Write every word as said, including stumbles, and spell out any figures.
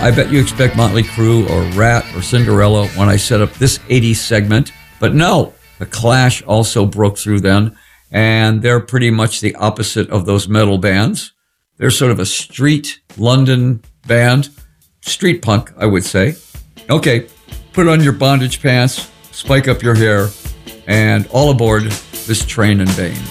I bet you expect Motley Crue or Rat or Cinderella when I set up this eighties segment. But no, The Clash also broke through then, and they're pretty much the opposite of those metal bands. They're sort of a street London band, street punk, I would say. Okay, put on your bondage pants, spike up your hair, and all aboard this train in vain.